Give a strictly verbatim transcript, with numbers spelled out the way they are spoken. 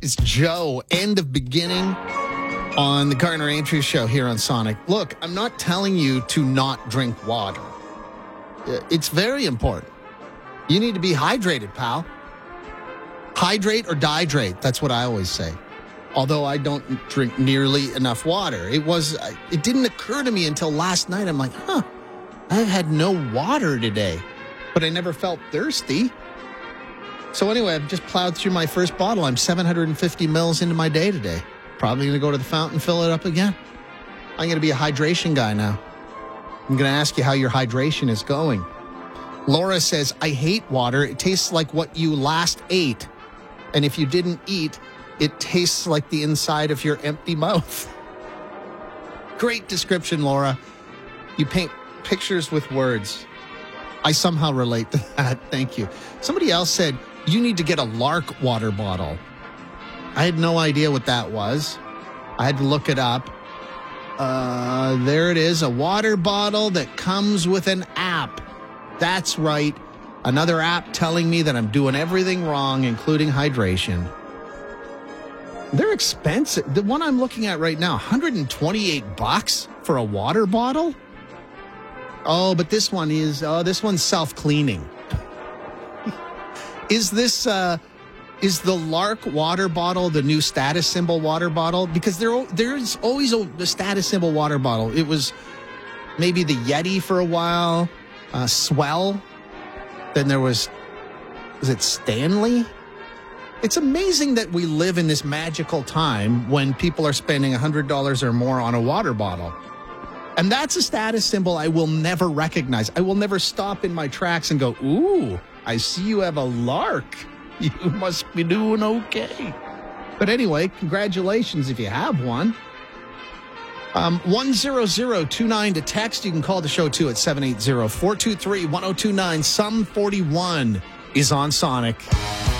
It's Joe, end of beginning on the Garner Andrews Show here on Sonic. Look, I'm not telling you to not drink water. It's very important. You need to be hydrated, pal. Hydrate or dihydrate. That's what I always say. Although I don't drink nearly enough water. It was, it didn't occur to me until last night. I'm like, huh, I've had no water today, but I never felt thirsty. So anyway, I've just plowed through my first bottle. I'm seven hundred fifty mils into my day today. Probably going to go to the fountain, fill it up again. I'm going to be a hydration guy now. I'm going to ask you how your hydration is going. Laura says, I hate water. It tastes like what you last ate. And if you didn't eat, it tastes like the inside of your empty mouth. Great description, Laura. You paint pictures with words. I somehow relate to that. Thank you. Somebody else said, you need to get a Lark water bottle. I had no idea what that was. I had to look it up. Uh, there it is, a water bottle that comes with an app. That's right. Another app telling me that I'm doing everything wrong, including hydration. They're expensive. The one I'm looking at right now, one hundred twenty-eight bucks for a water bottle? Oh, but this one is, oh, this one's self-cleaning. Is this, uh, is the Lark water bottle the new status symbol water bottle? Because there, there's always a, a status symbol water bottle. It was maybe the Yeti for a while, uh, Swell. Then there was, was it Stanley? It's amazing that we live in this magical time when people are spending one hundred dollars or more on a water bottle. And that's a status symbol I will never recognize. I will never stop in my tracks and go, ooh, I see you have a Lark. You must be doing okay. But anyway, congratulations if you have one. Um, one zero zero two nine to text. You can call the show too at seven eight zero, four two three, one zero two nine. Some forty-one is on Sonic.